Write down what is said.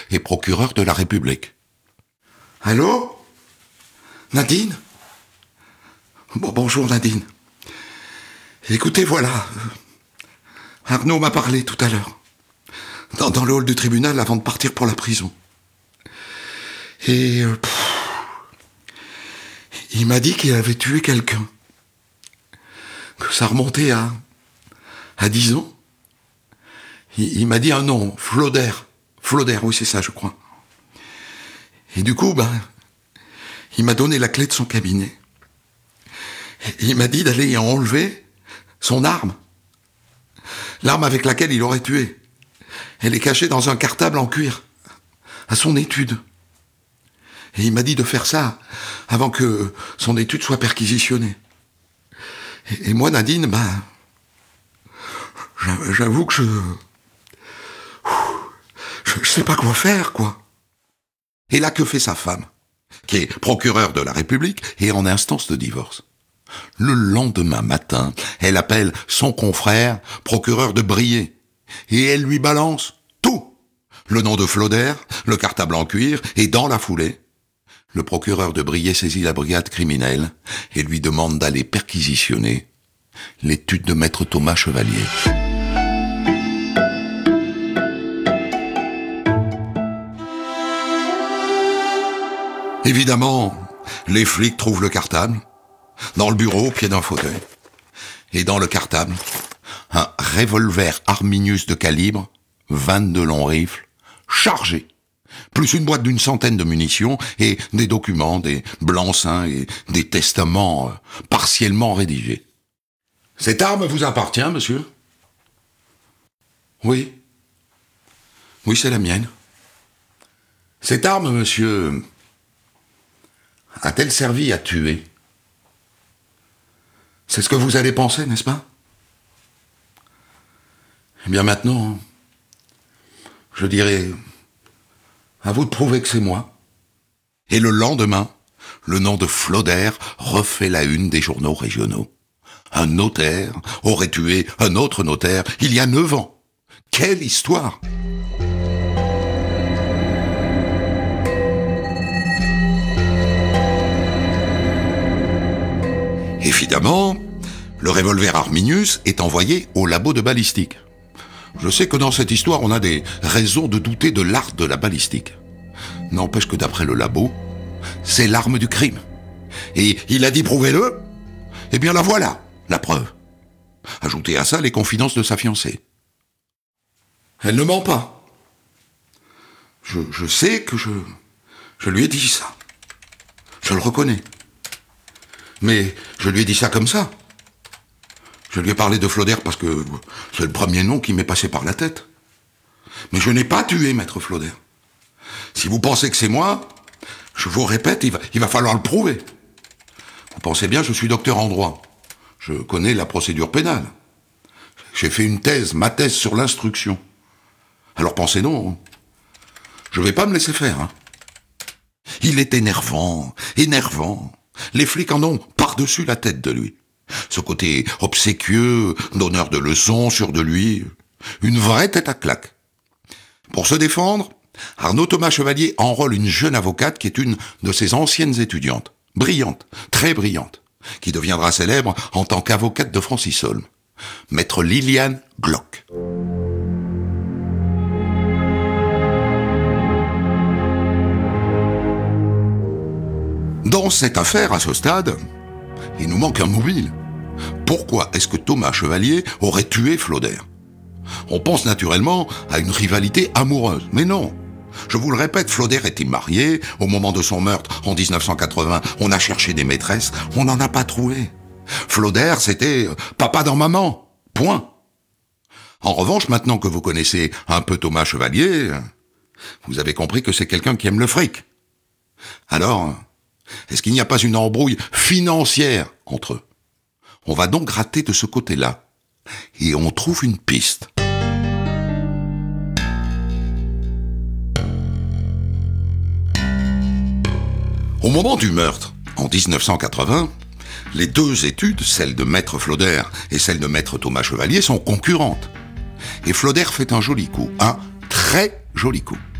et procureur de la République. Allô ? Nadine ? Bonjour Nadine. Écoutez, voilà. Arnaud m'a parlé tout à l'heure. Dans le hall du tribunal avant de partir pour la prison. Et... il m'a dit qu'il avait tué quelqu'un. Que ça remontait à 10 ans. Il m'a dit un nom, Floder. Floder, oui c'est ça je crois. Et du coup, il m'a donné la clé de son cabinet. Et il m'a dit d'aller enlever son arme. L'arme avec laquelle il aurait tué. Elle est cachée dans un cartable en cuir, à son étude. Et il m'a dit de faire ça avant que son étude soit perquisitionnée. Et moi, Nadine, j'avoue que je sais pas quoi faire, quoi. Et là, que fait sa femme, qui est procureure de la République et en instance de divorce? Le lendemain matin, elle appelle son confrère, procureur de Briey, et elle lui balance tout. Le nom de Floder, le cartable en cuir, et dans la foulée, le procureur de Briey saisit la brigade criminelle et lui demande d'aller perquisitionner l'étude de maître Thomas Chevalier. Évidemment, les flics trouvent le cartable, dans le bureau, au pied d'un fauteuil. Et dans le cartable, un revolver Arminius de calibre, 22 longs rifles, chargé, plus une boîte d'une centaine de munitions et des documents, des blancs-seings et des testaments partiellement rédigés. « Cette arme vous appartient, monsieur ?»« Oui. Oui, c'est la mienne. »« Cette arme, monsieur, a-t-elle servi à tuer ? » C'est ce que vous allez penser, n'est-ce pas ? Eh bien maintenant, je dirais, à vous de prouver que c'est moi. Et le lendemain, le nom de Floder refait la une des journaux régionaux. Un notaire aurait tué un autre notaire il y a 9 ans. Quelle histoire ! Évidemment, le revolver Arminius est envoyé au labo de balistique. Je sais que dans cette histoire, on a des raisons de douter de l'art de la balistique. N'empêche que d'après le labo, c'est l'arme du crime. Et il a dit prouvez-le, eh bien la voilà, la preuve. Ajoutez à ça les confidences de sa fiancée. Elle ne ment pas. Je sais que je lui ai dit ça. Je le reconnais. Mais je lui ai dit ça comme ça. Je lui ai parlé de Floder parce que c'est le premier nom qui m'est passé par la tête. Mais je n'ai pas tué maître Floder. Si vous pensez que c'est moi, je vous répète, il va falloir le prouver. Vous pensez bien, je suis docteur en droit. Je connais la procédure pénale. J'ai fait une thèse, ma thèse sur l'instruction. Alors pensez non. Je vais pas me laisser faire. Il est énervant. Les flics en ont par-dessus la tête de lui. Ce côté obséquieux, donneur de leçons, sûr de lui. Une vraie tête à claque. Pour se défendre, Arnaud Thomas Chevalier enrôle une jeune avocate qui est une de ses anciennes étudiantes. Brillante, très brillante, qui deviendra célèbre en tant qu'avocate de Francis-Holm. Maître Liliane Glock. Dans cette affaire, à ce stade, il nous manque un mobile. Pourquoi est-ce que Thomas Chevalier aurait tué Floder ? On pense naturellement à une rivalité amoureuse, mais non. Je vous le répète, Floder était marié. Au moment de son meurtre, en 1980, on a cherché des maîtresses, on n'en a pas trouvé. Floder, c'était papa dans maman, point. En revanche, maintenant que vous connaissez un peu Thomas Chevalier, vous avez compris que c'est quelqu'un qui aime le fric. Alors, est-ce qu'il n'y a pas une embrouille financière entre eux ? On va donc gratter de ce côté-là. Et on trouve une piste. Au moment du meurtre, en 1980, les deux études, celle de maître Floder et celle de maître Thomas Chevalier, sont concurrentes. Et Floder fait un joli coup, un très joli coup.